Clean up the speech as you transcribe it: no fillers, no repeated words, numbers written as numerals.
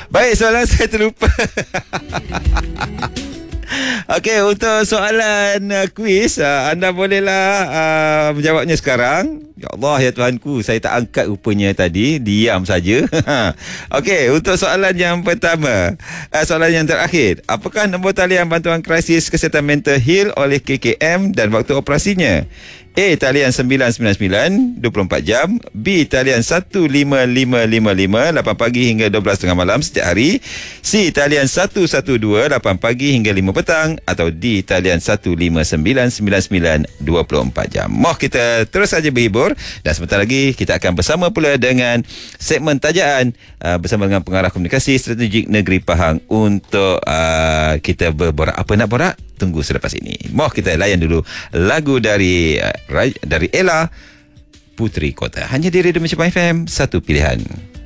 Baik, soalan saya terlupa. Okey, untuk soalan kuis, anda bolehlah menjawabnya sekarang. Ya Allah, ya Tuhanku, saya tak angkat rupanya tadi. Diam saja. Okey, untuk soalan yang pertama, soalan yang terakhir. Apakah nombor talian bantuan krisis kesihatan mental HEAL oleh KKM dan waktu operasinya? A. Talian 999 24 jam. B. Talian 15555 8 pagi hingga 12.30 malam setiap hari. C. Talian 112 8 pagi hingga 5 petang. Atau D. Talian 15999 24 jam. Moh kita terus saja berhibur, dan sebentar lagi kita akan bersama pula dengan segmen tajaan bersama dengan pengarah komunikasi strategik Negeri Pahang untuk kita berborak. Apa nak borak? Tunggu selepas ini. Moh kita layan dulu lagu dari Ella, Puteri Kota. Hanya di Radio Malaysia FM, satu pilihan.